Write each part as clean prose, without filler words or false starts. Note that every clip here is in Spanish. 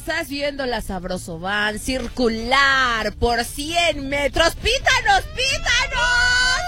Estás viendo la Sabroso Van circular por 100 metros. ¡Pítanos, pítanos!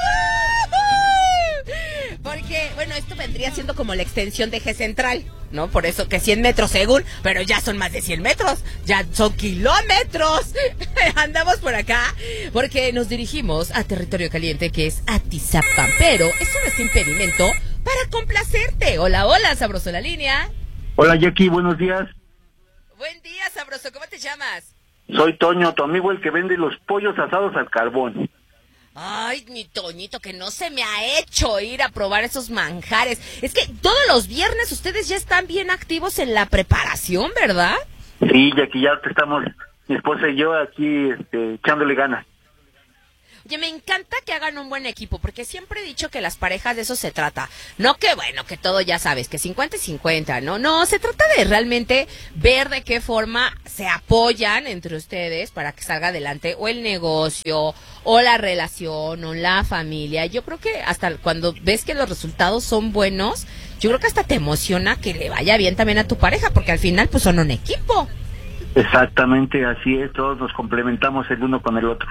Porque, bueno, esto vendría siendo como la extensión de Eje Central, ¿no? Por eso que 100 metros según, pero ya son más de 100 metros, ya son kilómetros. Andamos por acá porque nos dirigimos a territorio caliente, que es Atizapán, pero eso no es impedimento para complacerte. Hola, hola, Sabroso, la línea. Hola, Jackie, buenos días. Buen día, Sabroso, ¿cómo te llamas? Soy Toño, tu amigo, el que vende los pollos asados al carbón. Ay, mi Toñito, que no se me ha hecho ir a probar esos manjares. Es que todos los viernes ustedes ya están bien activos en la preparación, ¿verdad? Sí, Jackie, ya estamos, mi esposa y yo aquí echándole ganas. Oye, me encanta que hagan un buen equipo, porque siempre he dicho que las parejas de eso se trata. No que, bueno, que todo ya sabes, que 50 y 50, ¿no? No, se trata de realmente ver de qué forma se apoyan entre ustedes para que salga adelante o el negocio, o la relación, o la familia. Yo creo que hasta cuando ves que los resultados son buenos, yo creo que hasta te emociona que le vaya bien también a tu pareja, porque al final pues son un equipo. Exactamente, así es, todos nos complementamos el uno con el otro.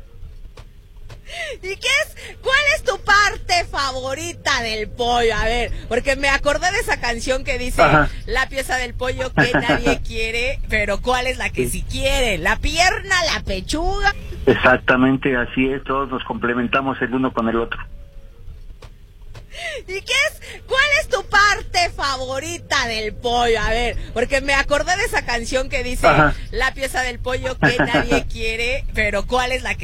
¿Y cuál es tu parte favorita del pollo? A ver, porque me acordé de esa canción que dice, ajá, la pieza del pollo que nadie quiere, pero ¿cuál es la que sí quiere? ¿La pierna, la pechuga? Exactamente, así es, todos nos complementamos el uno con el otro. ¿Y cuál es tu parte favorita del pollo? A ver, porque me acordé de esa canción que dice, ajá, la pieza del pollo que nadie quiere, pero ¿cuál es la que